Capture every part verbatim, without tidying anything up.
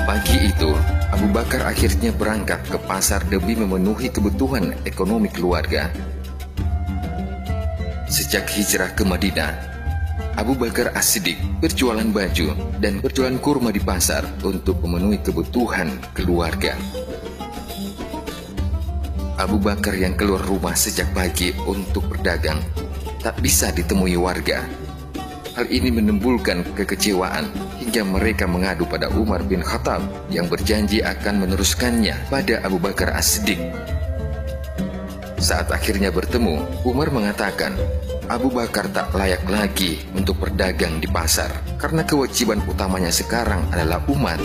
Pagi itu, Abu Bakar akhirnya berangkat ke pasar demi memenuhi kebutuhan ekonomi keluarga. Sejak hijrah ke Madinah, Abu Bakar As-Siddiq berjualan baju dan berjualan kurma di pasar untuk memenuhi kebutuhan keluarga. Abu Bakar yang keluar rumah sejak pagi untuk berdagang tak bisa ditemui warga. Hal ini menimbulkan kekecewaan hingga mereka mengadu pada Umar bin Khattab yang berjanji akan meneruskannya pada Abu Bakar As-Siddiq. Saat akhirnya bertemu, Umar mengatakan Abu Bakar tak layak lagi untuk berdagang di pasar karena kewajiban utamanya sekarang adalah umat.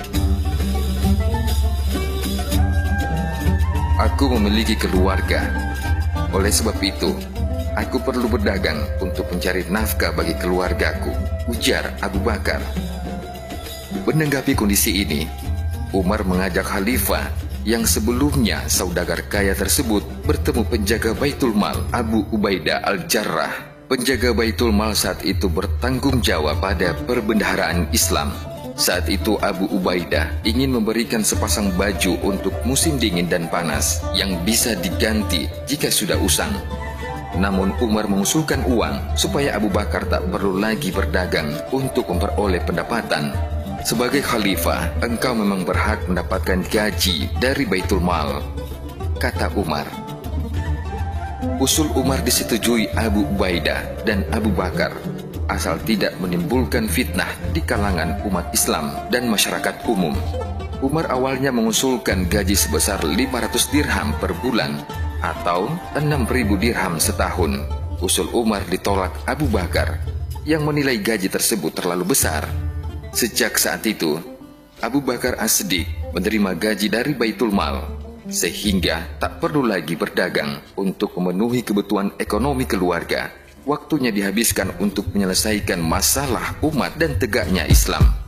Aku memiliki keluarga, oleh sebab itu aku perlu berdagang untuk mencari nafkah bagi keluargaku, ujar Abu Bakar. Menanggapi kondisi ini, Umar mengajak khalifah yang sebelumnya saudagar kaya tersebut bertemu penjaga Baitul Mal Abu Ubaidah Al-Jarrah. Penjaga Baitul Mal saat itu bertanggung jawab pada perbendaharaan Islam. Saat itu Abu Ubaidah ingin memberikan sepasang baju untuk musim dingin dan panas yang bisa diganti jika sudah usang. Namun Umar mengusulkan uang supaya Abu Bakar tak perlu lagi berdagang untuk memperoleh pendapatan. Sebagai khalifah, engkau memang berhak mendapatkan gaji dari Baitul Mal, kata Umar. Usul Umar disetujui Abu Ubaidah dan Abu Bakar, asal tidak menimbulkan fitnah di kalangan umat Islam dan masyarakat umum. Umar awalnya mengusulkan gaji sebesar lima ratus dirham per bulan atau enam ribu dirham setahun. Usul Umar ditolak Abu Bakar yang menilai gaji tersebut terlalu besar. Sejak saat itu, Abu Bakar As-Siddiq menerima gaji dari Baitul Mal, sehingga tak perlu lagi berdagang untuk memenuhi kebutuhan ekonomi keluarga. Waktunya dihabiskan untuk menyelesaikan masalah umat dan tegaknya Islam.